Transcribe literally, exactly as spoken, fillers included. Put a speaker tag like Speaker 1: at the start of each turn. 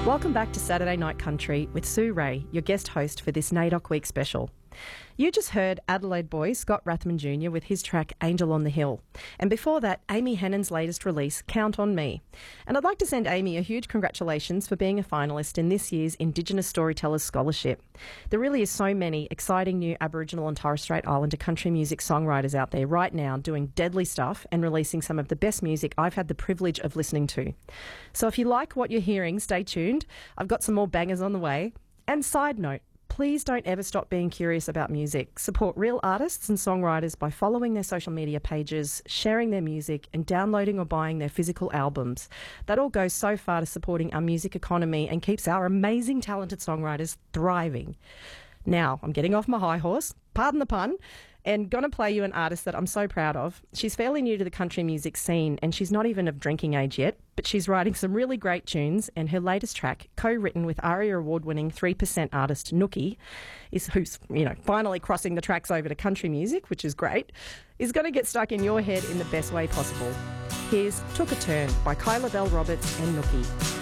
Speaker 1: Welcome back to Saturday Night Country with Sue Ray, your guest host for this NAIDOC Week special. You just heard Adelaide boy Scott Rathman Junior with his track Angel on the Hill. And before that, Amy Hennon's latest release, Count on Me. And I'd like to send Amy a huge congratulations for being a finalist in this year's Indigenous Storytellers Scholarship. There really is so many exciting new Aboriginal and Torres Strait Islander country music songwriters out there right now doing deadly stuff and releasing some of the best music I've had the privilege of listening to. So if you like what you're hearing, stay tuned. I've got some more bangers on the way. And side note, please don't ever stop being curious about music. Support real artists and songwriters by following their social media pages, sharing their music, and downloading or buying their physical albums. That all goes so far to supporting our music economy and keeps our amazing, talented songwriters thriving. Now, I'm getting off my high horse, pardon the pun, and going to play you an artist that I'm so proud of. She's fairly new to the country music scene, and she's not even of drinking age yet, but she's writing some really great tunes, and her latest track, co-written with ARIA Award-winning three percent artist Nookie, is who's, you know, finally crossing the tracks over to country music, which is great, is going to get stuck in your head in the best way possible. Here's Took a Turn by Kyla Bell Roberts and Nookie.